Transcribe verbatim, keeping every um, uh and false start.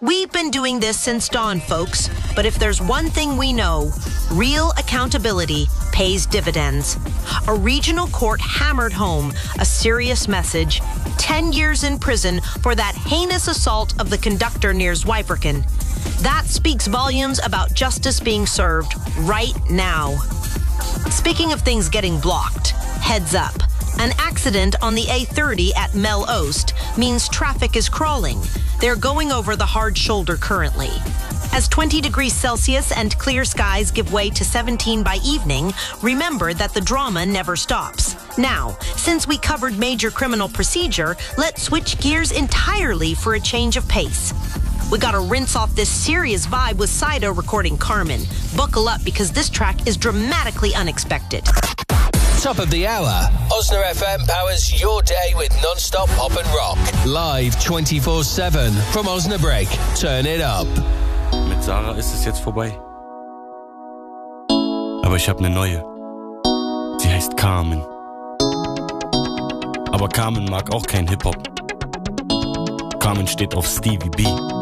We've been doing this since dawn, folks, but if there's one thing we know, real accountability pays dividends. A regional court hammered home a serious message: ten years in prison for that heinous assault of the conductor near Zweibrücken. That speaks volumes about justice being served right now. Speaking of things getting blocked, heads up. An accident on the A thirty at Mel Oost means traffic is crawling. They're going over the hard shoulder currently. As twenty degrees Celsius and clear skies give way to seventeen by evening, remember that the drama never stops. Now, since we covered major criminal procedure, let's switch gears entirely for a change of pace. We gotta rinse off this serious vibe with Sido recording Carmen. Buckle up because this track is dramatically unexpected. Top of the hour. Osna F M powers your day with non-stop pop and rock. Live twenty-four seven from Osnabrück. Turn it up. Mit Sarah ist es jetzt vorbei. Aber ich hab ne neue. Sie heißt Carmen. Aber Carmen mag auch kein Hip-Hop. Carmen steht auf Stevie B.